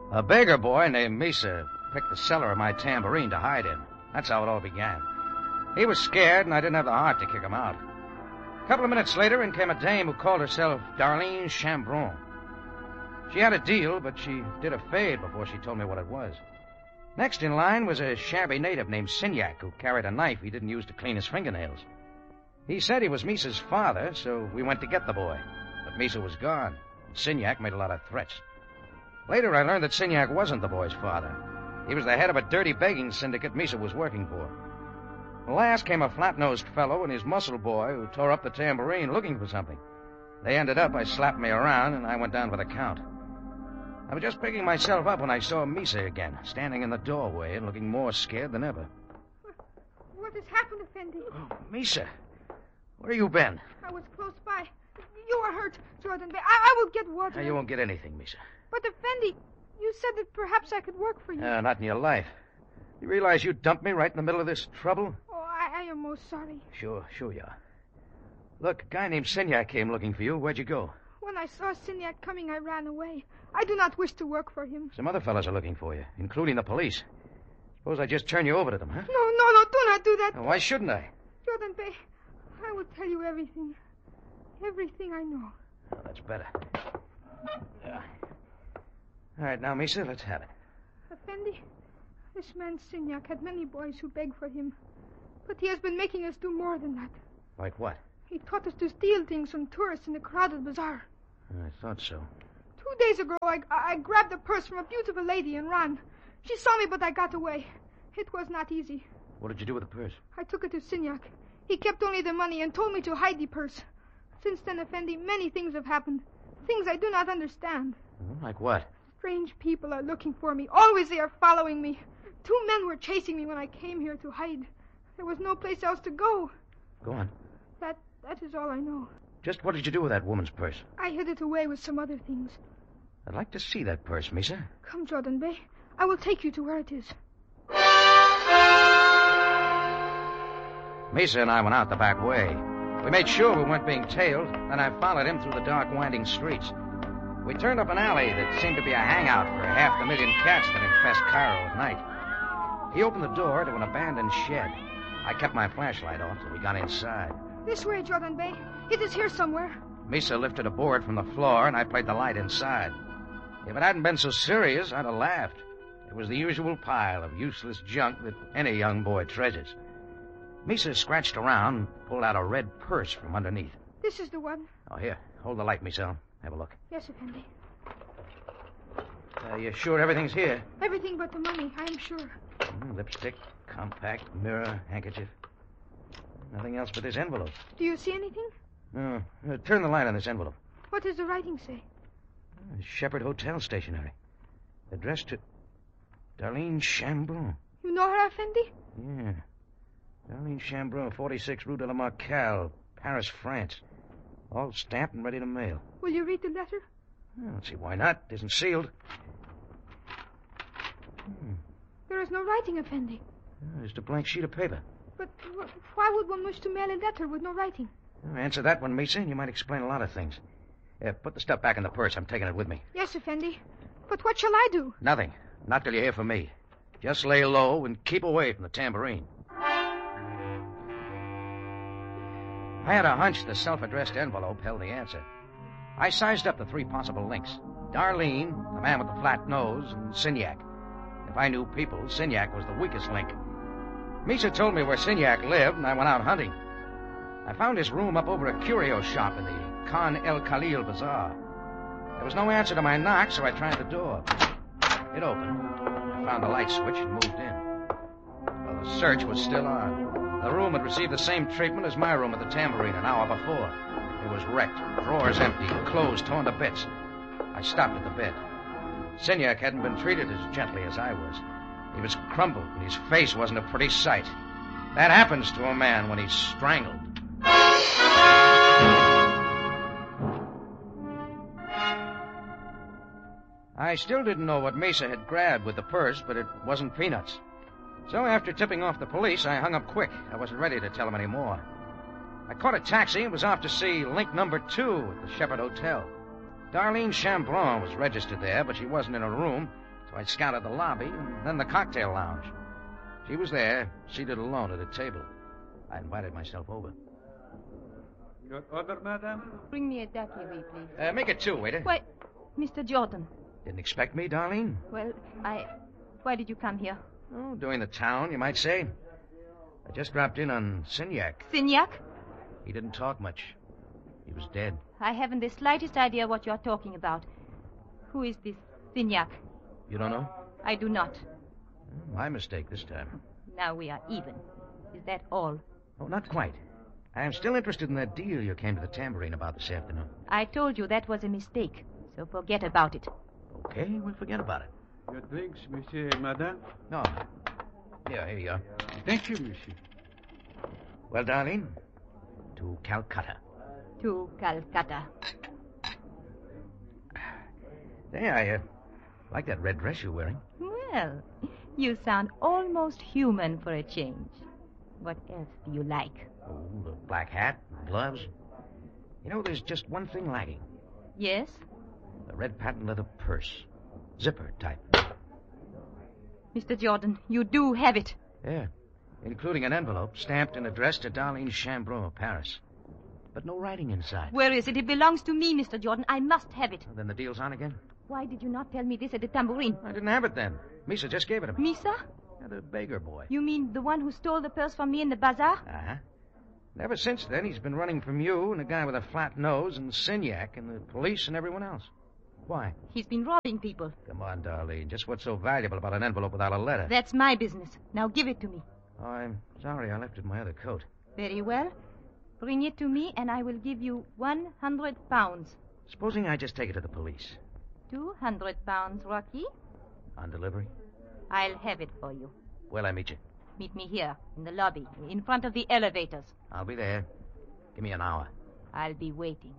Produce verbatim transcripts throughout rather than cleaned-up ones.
A beggar boy named Misa picked the cellar of my tambourine to hide in. That's how it all began. He was scared, and I didn't have the heart to kick him out. A couple of minutes later, in came a dame who called herself Darlene Chambron. She had a deal, but she did a fade before she told me what it was. Next in line was a shabby native named Signac, who carried a knife he didn't use to clean his fingernails. He said he was Misa's father, so we went to get the boy. But Misa was gone, and Signac made a lot of threats. Later, I learned that Signac wasn't the boy's father. He was the head of a dirty begging syndicate Misa was working for. Last came a flat-nosed fellow and his muscle boy who tore up the tambourine looking for something. They ended up by slapping me around, and I went down for the count. I was just picking myself up when I saw Misa again, standing in the doorway and looking more scared than ever. What has happened, Effendi? Oh, Misa, where have you been? I was close by. You were hurt, Jordan Bey. I, I will get water. Now, you won't get anything, Misa. But, Effendi, you said that perhaps I could work for you. Uh, not in your life. You realize you dumped me right in the middle of this trouble? Oh, I, I am most sorry. Sure, sure you are. Look, a guy named Signac came looking for you. Where'd you go? When I saw Signac coming, I ran away. I do not wish to work for him. Some other fellows are looking for you, including the police. Suppose I just turn you over to them, huh? No, no, no, do not do that. Now, why shouldn't I? Jordan Bey, I will tell you everything. Everything I know. Oh, that's better. Yeah. All right, now, Misa, let's have it. Effendi, this man Signac had many boys who begged for him. But he has been making us do more than that. Like what? He taught us to steal things from tourists in the crowded bazaar. I thought so. Two days ago, I, I grabbed a purse from a beautiful lady and ran. She saw me, but I got away. It was not easy. What did you do with the purse? I took it to Signac. He kept only the money and told me to hide the purse. Since then, Effendi, many things have happened. Things I do not understand. Oh, like what? Strange people are looking for me. Always they are following me. Two men were chasing me when I came here to hide. There was no place else to go. Go on. That that is all I know. Just what did you do with that woman's purse? I hid it away with some other things. I'd like to see that purse, Misa. Come, Jordan Bey. I will take you to where it is. Misa and I went out the back way. We made sure we weren't being tailed, then I followed him through the dark, winding streets. We turned up an alley that seemed to be a hangout for half the million cats that infest Cairo at night. He opened the door to an abandoned shed. I kept my flashlight off till we got inside. This way, Jordan Bey. It is here somewhere. Misa lifted a board from the floor, and I played the light inside. If it hadn't been so serious, I'd have laughed. It was the usual pile of useless junk that any young boy treasures. Misa scratched around and pulled out a red purse from underneath. This is the one. Oh, here. Hold the light, Misa. Have a look. Yes, Effendi. Uh, you're sure everything's here? Everything but the money, I am sure. Mm, lipstick, compact, mirror, handkerchief. Nothing else but this envelope. Do you see anything? No. Uh, turn the light on this envelope. What does the writing say? Uh, Shepherd Hotel stationery. Addressed to Darlene Chambron. You know her, Effendi? Yeah. Darlene Chambron, forty-six Rue de la Marcale, Paris, France. All stamped and ready to mail. Will you read the letter? I don't see why not. It isn't sealed. Hmm. There is no writing, Effendi. Oh, just a blank sheet of paper. But wh- why would one wish to mail a letter with no writing? Oh, answer that one, Misa, and you might explain a lot of things. Uh, put the stuff back in the purse. I'm taking it with me. Yes, Effendi. But what shall I do? Nothing. Not till you hear from me. Just lay low and keep away from the tambourine. I had a hunch the self-addressed envelope held the answer. I sized up the three possible links. Darlene, the man with the flat nose, and Signac. If I knew people, Signac was the weakest link. Misa told me where Signac lived, and I went out hunting. I found his room up over a curio shop in the Khan El Khalil Bazaar. There was no answer to my knock, so I tried the door. It opened. I found the light switch and moved in. Well, the search was still on. The room had received the same treatment as my room at the Tambourine an hour before. It was wrecked, drawers empty, clothes torn to bits. I stopped at the bed. Signac hadn't been treated as gently as I was. He was crumpled, and his face wasn't a pretty sight. That happens to a man when he's strangled. I still didn't know what Misa had grabbed with the purse, but it wasn't peanuts. So after tipping off the police, I hung up quick. I wasn't ready to tell them any more. I caught a taxi and was off to see link number two at the Shepherd Hotel. Darlene Chambron was registered there, but she wasn't in her room, So I scouted the lobby and then the cocktail lounge. She was there, seated alone at a table. I invited myself over. Your order, madam? Bring me a daiquiri, please. Uh, make it two, waiter. Why, Mister Jordan. Didn't expect me, Darlene? Well, I... Why did you come here? Oh, doing the town, you might say. I just dropped in on Signac. Signac? He didn't talk much. He was dead. I haven't the slightest idea what you're talking about. Who is this Signac? You don't know? I do not. My mistake this time. Now we are even. Is that all? Oh, not quite. I am still interested in that deal you came to the Tambourine about this afternoon. I told you that was a mistake, so forget about it. Okay, we'll forget about it. Your drinks, monsieur, madame? No. Here, here you are. Thank you, monsieur. Well, Darlene, to Calcutta. To Calcutta. Hey, I uh, like that red dress you're wearing. Well, you sound almost human for a change. What else do you like? Oh, the black hat, gloves. You know, there's just one thing lacking. Yes? The red patent leather purse. Zipper type. Mister Jordan, you do have it. Yeah, including an envelope stamped and addressed to Darlene Chambron of Paris. But no writing inside. Where is it? It belongs to me, Mister Jordan. I must have it. Well, then the deal's on again? Why did you not tell me this at the Tambourine? I didn't have it then. Misa just gave it to me. Misa? Yeah, the beggar boy. You mean the one who stole the purse from me in the bazaar? Uh-huh. And ever since then, he's been running from you and a guy with a flat nose and Signac and the police and everyone else. Why? He's been robbing people. Come on, Darlene. Just what's so valuable about an envelope without a letter? That's my business. Now give it to me. Oh, I'm sorry I left it in my other coat. Very well. Bring it to me and I will give you one hundred pounds. Supposing I just take it to the police. Two hundred pounds, Rocky. On delivery? I'll have it for you. Where'll I meet you? Meet me here, in the lobby, in front of the elevators. I'll be there. Give me an hour. I'll be waiting.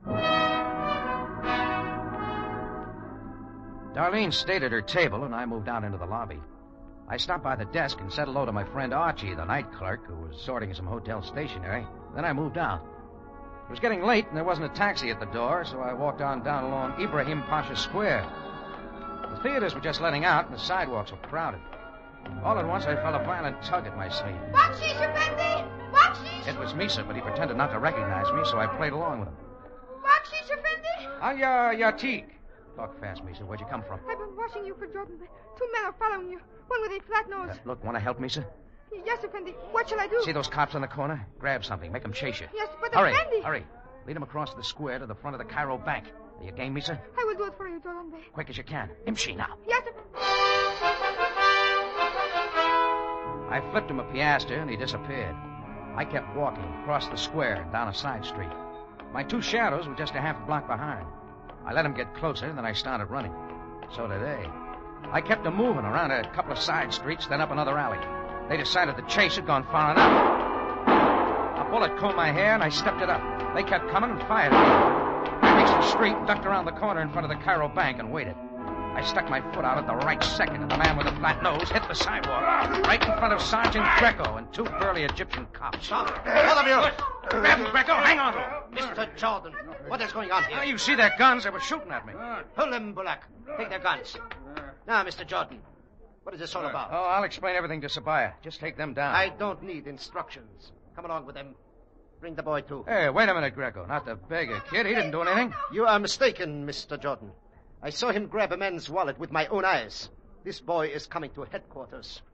Darlene stayed at her table, and I moved out into the lobby. I stopped by the desk and said hello to my friend Archie, the night clerk, who was sorting some hotel stationery. Then I moved out. It was getting late, and there wasn't a taxi at the door, so I walked on down along Ibrahim Pasha Square. The theaters were just letting out, and the sidewalks were crowded. All at once, I felt a violent tug at my sleeve. Bakshish, Effendi! Bakshish! It was Misa, but he pretended not to recognize me, so I played along with him. Bakshish, Effendi! Aya Yatik. Talk fast, Misa. Where'd you come from? I've been watching you for Jordan. Two men are following you. One with a flat nose. Uh, look, want to help, Misa? Yes, Effendi. What shall I do? See those cops on the corner? Grab something. Make them chase you. Yes, but Hurry, Effendi... hurry. Lead them across the square to the front of the Cairo Bank. Are you game, Misa? I will do it for you, Jordan. Quick as you can. Imshi now. Yes, Effendi. I flipped him a piastre, and he disappeared. I kept walking across the square and down a side street. My two shadows were just a half block behind. I let him get closer, and then I started running. So did they. I kept them moving around a couple of side streets, then up another alley. They decided the chase had gone far enough. A bullet combed my hair, and I stepped it up. They kept coming and fired at me. I reached the street, ducked around the corner in front of the Cairo Bank, and waited. I stuck my foot out at the right second, and the man with the flat nose hit the sidewalk, right in front of Sergeant Greco and two burly Egyptian cops. Stop. Both of you. Grab him, Greco. Hang on to him. Mister Jordan, what is going on here? Now, you see their guns? They were shooting at me. Pull them, Bullock. Take their guns. Now, Mister Jordan, what is this all about? Oh, I'll explain everything to Sabaya. Just take them down. I don't need instructions. Come along with them. Bring the boy, too. Hey, wait a minute, Greco. Not the beggar kid. He didn't do anything. You are mistaken, Mister Jordan. I saw him grab a man's wallet with my own eyes. This boy is coming to headquarters.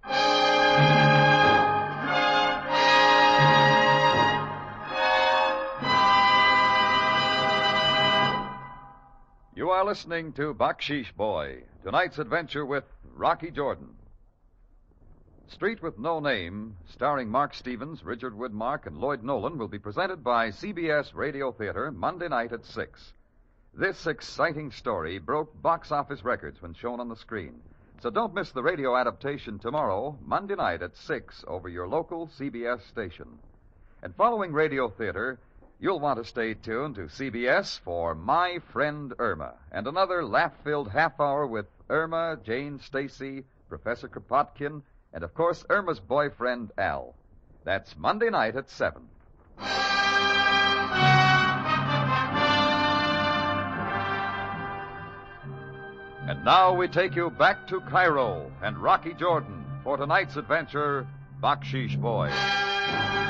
You are listening to Bakshish Boy, tonight's adventure with Rocky Jordan. Street with No Name, starring Mark Stevens, Richard Widmark, and Lloyd Nolan, will be presented by C B S Radio Theater Monday night at six. This exciting story broke box office records when shown on the screen. So don't miss the radio adaptation tomorrow, Monday night at six, over your local C B S station. And following Radio Theater, you'll want to stay tuned to C B S for My Friend Irma, and another laugh-filled half hour with Irma, Jane Stacy, Professor Kropotkin, and, of course, Irma's boyfriend, Al. That's Monday night at seven. And now we take you back to Cairo and Rocky Jordan for tonight's adventure, Bakshish Boy.